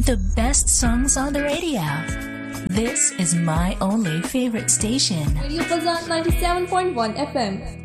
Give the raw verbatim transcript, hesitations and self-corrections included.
The best songs on the radio. This is my only favorite station. Radio Fazan ninety-seven point one F M.